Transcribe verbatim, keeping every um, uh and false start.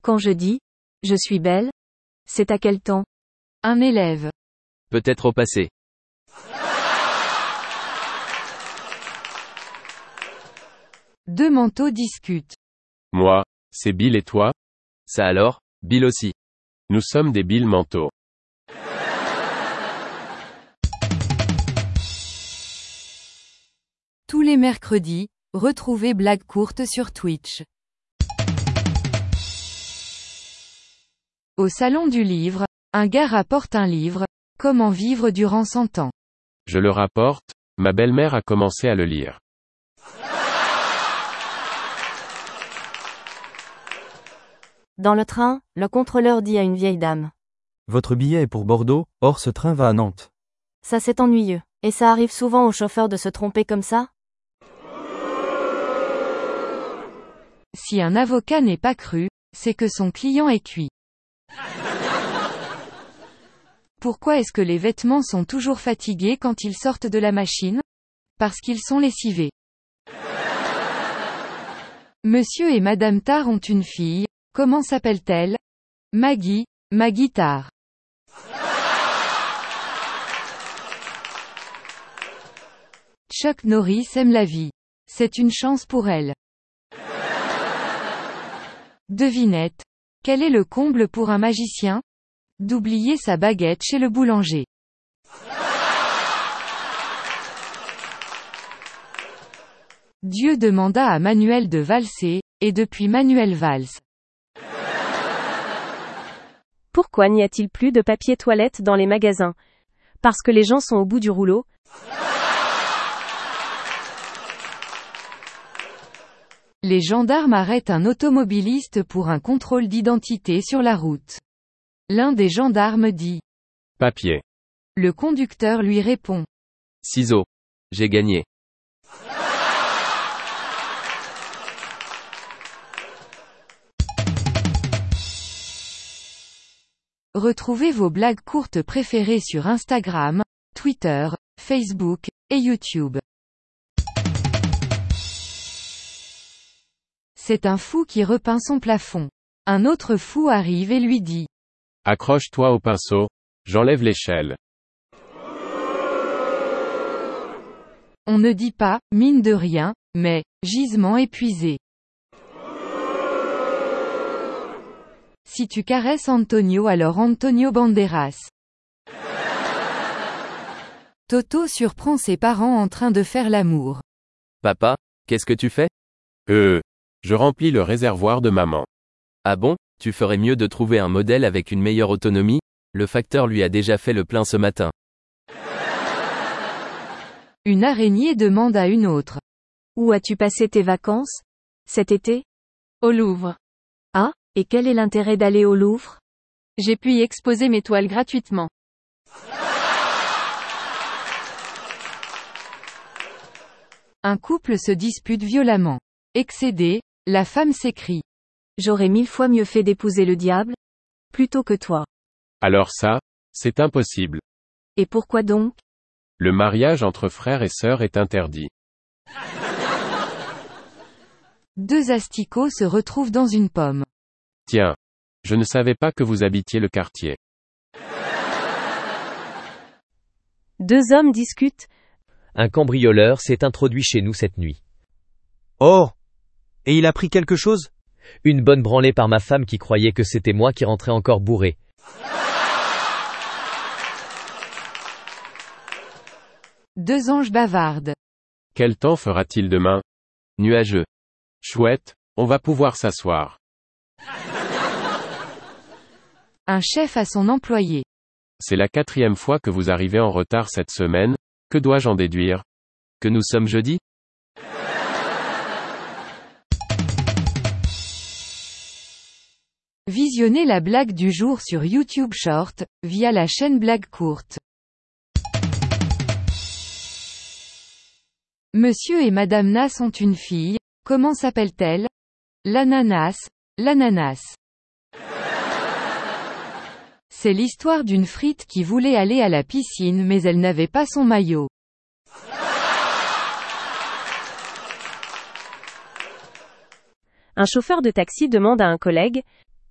Quand je dis « je suis belle », c'est à quel temps? Un élève. Peut-être au passé. Deux manteaux discutent. Moi, c'est Bill et toi? Ça alors, Bill aussi. Nous sommes des Bill manteaux. Tous les mercredis, retrouvez Blague courte sur Twitch. Au salon du livre, un gars rapporte un livre, Comment vivre durant cent ans. Je le rapporte, ma belle-mère a commencé à le lire. Dans le train, le contrôleur dit à une vieille dame. Votre billet est pour Bordeaux, or ce train va à Nantes. Ça c'est ennuyeux. Et ça arrive souvent aux chauffeurs de se tromper comme ça? Si un avocat n'est pas cru, c'est que son client est cuit. Pourquoi est-ce que les vêtements sont toujours fatigués quand ils sortent de la machine? Parce qu'ils sont lessivés. Monsieur et Madame Tar ont une fille, comment s'appelle-t-elle? Maggie, Maggie Tar. Chuck Norris aime la vie. C'est une chance pour elle. Devinette. Quel est le comble pour un magicien? D'oublier sa baguette chez le boulanger. Dieu demanda à Manuel de valser, et depuis Manuel valse. Pourquoi n'y a-t-il plus de papier toilette dans les magasins? Parce que les gens sont au bout du rouleau? Les gendarmes arrêtent un automobiliste pour un contrôle d'identité sur la route. L'un des gendarmes dit « Papier ». Le conducteur lui répond « Ciseaux. J'ai gagné. » Retrouvez vos blagues courtes préférées sur Instagram, Twitter, Facebook, et YouTube. C'est un fou qui repeint son plafond. Un autre fou arrive et lui dit « Accroche-toi au pinceau, j'enlève l'échelle. » On ne dit pas « mine de rien », mais « gisement épuisé ». Si tu caresses Antonio alors Antonio Banderas. Toto surprend ses parents en train de faire l'amour. Papa, qu'est-ce que tu fais? Euh, je remplis le réservoir de maman. Ah bon, tu ferais mieux de trouver un modèle avec une meilleure autonomie, le facteur lui a déjà fait le plein ce matin. Une araignée demande à une autre. Où as-tu passé tes vacances? Cet été? Au Louvre. Ah, et quel est l'intérêt d'aller au Louvre? J'ai pu y exposer mes toiles gratuitement. Un couple se dispute violemment. Excédée, la femme s'écrie. J'aurais mille fois mieux fait d'épouser le diable, plutôt que toi. Alors ça, c'est impossible. Et pourquoi donc? Le mariage entre frères et sœurs est interdit. Deux asticots se retrouvent dans une pomme. Tiens. Je ne savais pas que vous habitiez le quartier. Deux hommes discutent. Un cambrioleur s'est introduit chez nous cette nuit. Oh! Et il a pris quelque chose? Une bonne branlée par ma femme qui croyait que c'était moi qui rentrais encore bourré. Deux anges bavardent. Quel temps fera-t-il demain? Nuageux. Chouette, on va pouvoir s'asseoir. Un chef à son employé. C'est la quatrième fois que vous arrivez en retard cette semaine, que dois-je en déduire? Que nous sommes jeudi? Visionnez la blague du jour sur YouTube Short, via la chaîne Blague courte. Monsieur et Madame Nas ont une fille, comment s'appelle-t-elle? L'ananas, l'ananas. C'est l'histoire d'une frite qui voulait aller à la piscine mais elle n'avait pas son maillot. Un chauffeur de taxi demande à un collègue,